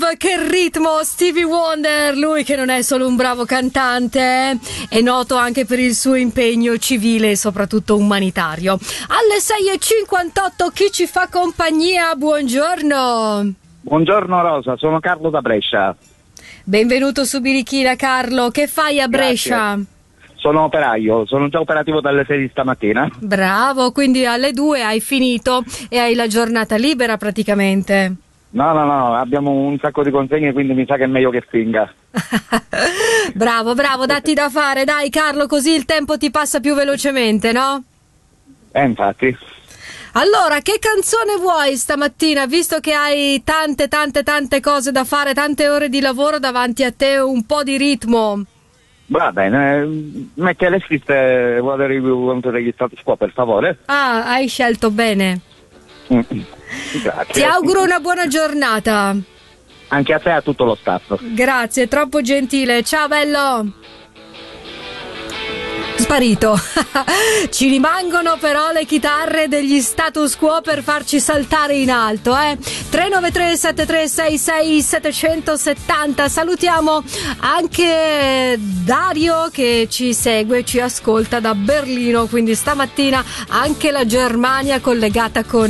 che ritmo! Stevie Wonder, lui che non è solo un bravo cantante, è noto anche per il suo impegno civile e soprattutto umanitario. Alle 6:58 chi ci fa compagnia? Buongiorno! Buongiorno Rosa, sono Carlo da Brescia. Benvenuto su Birichina, Carlo. Che fai a Brescia? Grazie. Sono operaio, sono già operativo dalle 6 di stamattina. Bravo, quindi alle 2 hai finito e hai la giornata libera praticamente. No, abbiamo un sacco di consegne, quindi mi sa che è meglio che finga. Bravo, datti da fare, dai Carlo, così il tempo ti passa più velocemente, no? Infatti. Allora, che canzone vuoi stamattina, visto che hai tante cose da fare, tante ore di lavoro davanti a te, un po' di ritmo? Va bene, metti le scritte What Are You Want degli Status Quo, per favore. Ah, hai scelto bene. Grazie. Ti auguro una buona giornata. Anche a te e a tutto lo staff. Grazie, troppo gentile. Ciao bello. Sparito. Ci rimangono però le chitarre degli Status Quo per farci saltare in alto, 393 7366 770. Salutiamo anche Dario che ci segue, ci ascolta da Berlino, quindi stamattina anche la Germania collegata con